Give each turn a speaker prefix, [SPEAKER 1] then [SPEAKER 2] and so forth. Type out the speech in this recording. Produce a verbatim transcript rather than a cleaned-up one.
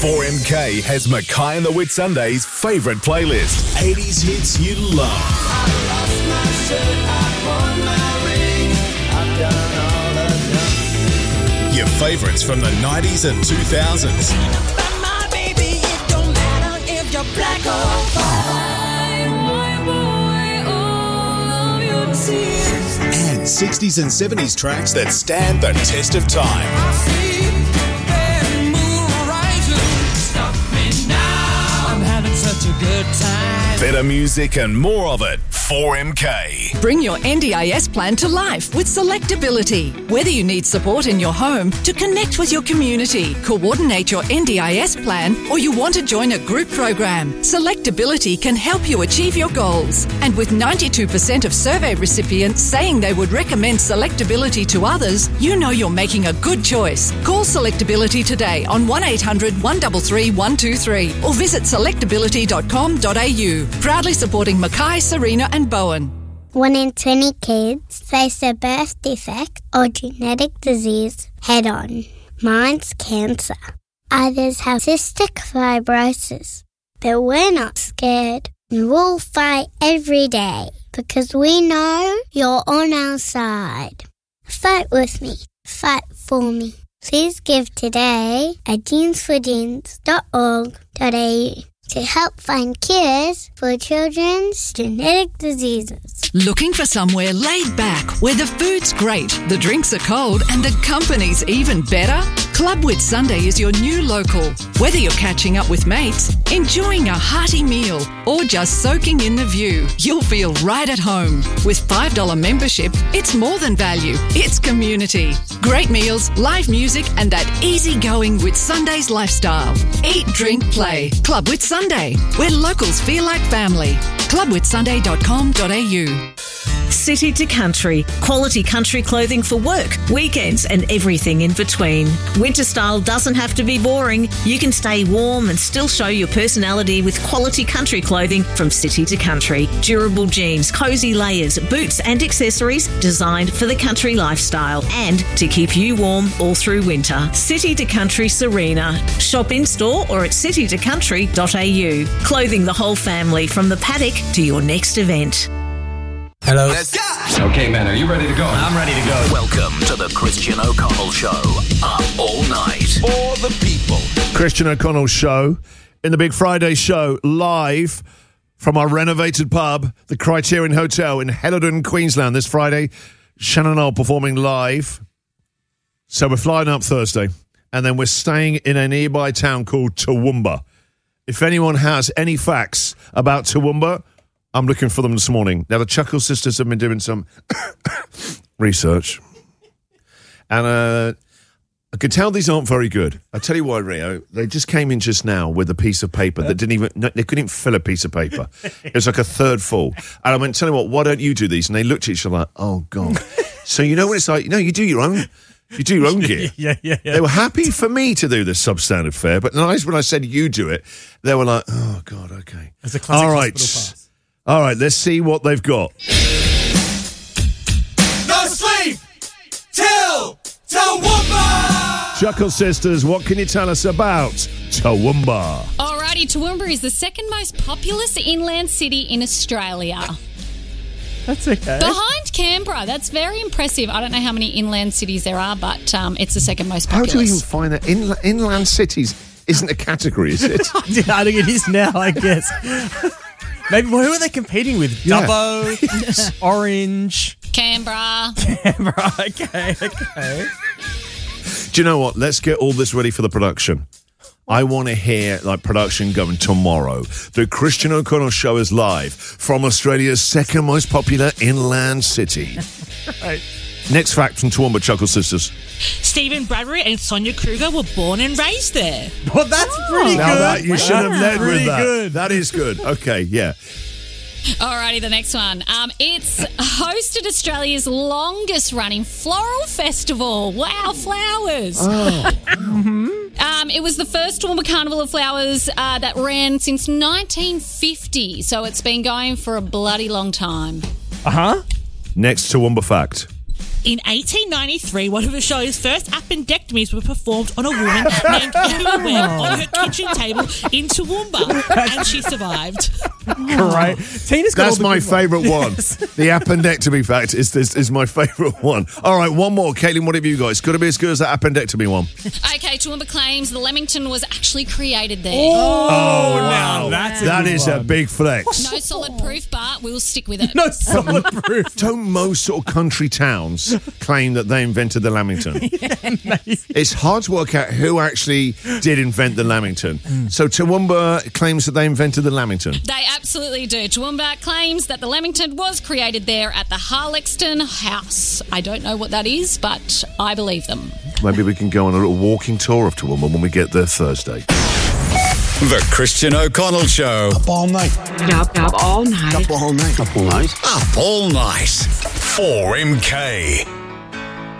[SPEAKER 1] four M K has Mackay and the Whitsundays' favourite playlist. eighties hits you love.
[SPEAKER 2] I lost my shirt, I won my ring, I've done all I've done.
[SPEAKER 1] Your favourites from the nineties and two thousands.
[SPEAKER 2] But my baby, it don't matter if you're black or white. My boy, all of your tears.
[SPEAKER 1] And sixties and seventies tracks that stand the test of time.
[SPEAKER 2] I see that moon rising. Stop me now. I'm having such a good time.
[SPEAKER 1] Better music and more of it. four M K.
[SPEAKER 3] Bring your N D I S plan to life with Selectability. Whether you need support in your home to connect with your community, coordinate your N D I S plan, or you want to join a group program, Selectability can help you achieve your goals. And with ninety-two percent of survey recipients saying they would recommend Selectability to others, you know you're making a good choice. Call Selectability today on one eight hundred, one three three, one two three or visit selectability dot com dot a u. Proudly supporting Mackay, Serena and Bowen.
[SPEAKER 4] One in twenty kids face a birth defect or genetic disease head-on. Mine's cancer. Others have cystic fibrosis. But we're not scared. And we'll fight every day because we know you're on our side. Fight with me. Fight for me. Please give today at jeans for jeans dot org dot a u to help find cures for children's genetic diseases.
[SPEAKER 3] Looking for somewhere laid back where the food's great, the drinks are cold and the company's even better? Club Whitsunday is your new local. Whether you're catching up with mates, enjoying a hearty meal or just soaking in the view, you'll feel right at home. With five dollars membership, it's more than value, it's community. Great meals, live music and that easygoing Whitsunday's lifestyle. Eat, drink, play. Club Whitsunday, where locals feel like family. club whitsunday dot com dot a u.
[SPEAKER 5] City to Country. Quality country clothing for work, weekends and everything in between. Winter style doesn't have to be boring. You can stay warm and still show your personality with quality country clothing from City to Country. Durable jeans, cosy layers, boots and accessories designed for the country lifestyle and to keep you warm all through winter. City to Country Serena. Shop in store or at city to country dot a u. Clothing the whole family from the paddock to your next event.
[SPEAKER 6] Hello.
[SPEAKER 7] Let's go. Okay, man, are you ready to go?
[SPEAKER 6] I'm ready to go.
[SPEAKER 8] Welcome to the Christian O'Connell Show. Up all night.
[SPEAKER 7] For the people.
[SPEAKER 9] Christian O'Connell Show in the Big Friday Show, live from our renovated pub, the Criterion Hotel in Hellerden, Queensland, this Friday. Shannon and I are performing live. So we're flying up Thursday, and then we're staying in a nearby town called Toowoomba. If anyone has any facts about Toowoomba, I'm looking for them this morning. Now, the Chuckle Sisters have been doing some research. And uh, I could tell these aren't very good. I tell you why, Rio. They just came in just now with a piece of paper that didn't even, no, they couldn't fill a piece of paper. It was like a third full. And I went, tell you what, why don't you do these? And they looked at each other like, oh, God. So you know what it's like? You know, you do your own. You do your own gear.
[SPEAKER 6] yeah, yeah, yeah.
[SPEAKER 9] They were happy for me to do this substandard fare, but nice when I said you do it, they were like, oh, God, okay.
[SPEAKER 6] It's a classic
[SPEAKER 9] All right.
[SPEAKER 6] hospital pass.
[SPEAKER 9] All right, let's see what they've got.
[SPEAKER 7] No sleep till Toowoomba.
[SPEAKER 9] Chuckle Sisters, what can you tell us about Toowoomba?
[SPEAKER 10] Alrighty, Toowoomba is the second most populous inland city in Australia.
[SPEAKER 6] That's okay.
[SPEAKER 10] Behind Canberra. That's very impressive. I don't know how many inland cities there are, but um, it's the second most
[SPEAKER 9] How
[SPEAKER 10] populous.
[SPEAKER 9] do you even find that? Inla- inland cities isn't a category, is it?
[SPEAKER 6] I think it is now, I guess. Maybe who are they competing with?
[SPEAKER 9] Yeah.
[SPEAKER 6] Dubbo, Orange,
[SPEAKER 10] Canberra.
[SPEAKER 6] Canberra. Okay, okay.
[SPEAKER 9] Do you know what? Let's get all this ready for the production. I want to hear like production going tomorrow. The Christian O'Connell Show is live from Australia's second most popular inland city.
[SPEAKER 6] Right.
[SPEAKER 9] Next fact from Toowoomba, Chuckle Sisters.
[SPEAKER 11] Stephen Bradbury and Sonia Kruger were born and raised there.
[SPEAKER 6] Well, that's pretty
[SPEAKER 9] Now
[SPEAKER 6] good.
[SPEAKER 9] that you should have led with
[SPEAKER 6] Pretty
[SPEAKER 9] that.
[SPEAKER 6] good.
[SPEAKER 9] That is good. Okay, yeah.
[SPEAKER 10] Alrighty, the next one. Um, it's hosted Australia's longest running floral festival. Wow, flowers.
[SPEAKER 9] Oh.
[SPEAKER 10] um, it was the first Toowoomba Carnival of Flowers uh, that ran since nineteen fifty. So it's been going for a bloody long time.
[SPEAKER 6] Uh-huh.
[SPEAKER 9] Next Toowoomba fact.
[SPEAKER 11] In eighteen ninety-three, one of Australia's first appendectomies were performed on a woman named Emma Webb on her kitchen table in Toowoomba, and she survived.
[SPEAKER 6] Great. Tina's got
[SPEAKER 9] That's
[SPEAKER 6] all the
[SPEAKER 9] my
[SPEAKER 6] good
[SPEAKER 9] favourite one.
[SPEAKER 6] Yes.
[SPEAKER 9] The appendectomy fact is, is is my favourite one. All right, one more. Caitlin, what have you got? It's got to be as good as that appendectomy one.
[SPEAKER 10] Okay, Toowoomba claims the Leamington was actually created there.
[SPEAKER 9] Oh,
[SPEAKER 6] now
[SPEAKER 9] wow.
[SPEAKER 6] that's a
[SPEAKER 9] That
[SPEAKER 6] good
[SPEAKER 9] is a
[SPEAKER 6] one.
[SPEAKER 9] big flex.
[SPEAKER 10] No solid proof, but we'll stick with it.
[SPEAKER 6] No solid proof.
[SPEAKER 9] Don't most sort of country towns claim that they invented the Lamington? It's hard to work out who actually did invent the Lamington. So Toowoomba claims that they invented the Lamington.
[SPEAKER 10] They absolutely do. Toowoomba claims that the Leamington was created there at the Harlexton House. I don't know what that is, but I believe them.
[SPEAKER 9] Maybe we can go on a little walking tour of Toowoomba when we get there Thursday.
[SPEAKER 1] The Christian O'Connell Show.
[SPEAKER 12] Up all night.
[SPEAKER 13] Up, up all night.
[SPEAKER 12] Up all night.
[SPEAKER 7] Up all night.
[SPEAKER 1] Up all night. four M K.